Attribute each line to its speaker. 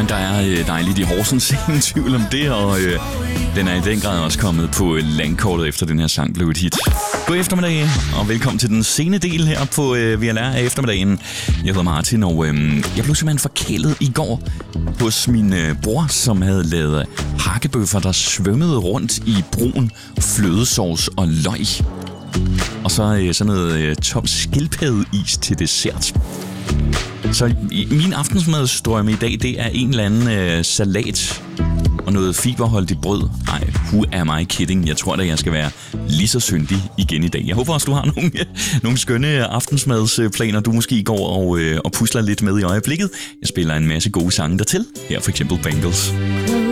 Speaker 1: Jamen, der er dejligt i Horsens, ingen tvivl om det, og den er i den grad også kommet på landkortet efter den her sang blev et hit. God eftermiddag, og velkommen til den sene del her på VLR af eftermiddagen. Jeg hedder Martin, og jeg blev simpelthen forkælet i går hos min bror, som havde lavet hakkebøffer, der svømmede rundt i brun flødesauce og løg. Og så sådan noget tom skildpaddeis til dessert. Så min aftensmadsdrømme i dag, det er en eller anden salat og noget fiberholdigt brød. Ej, who am I kidding? Jeg tror da, jeg skal være lige så syndig igen i dag. Jeg håber også, du har nogle skønne aftensmadsplaner, du måske går og pusler lidt med i øjeblikket. Jeg spiller en masse gode sange dertil. Her for eksempel Bangles.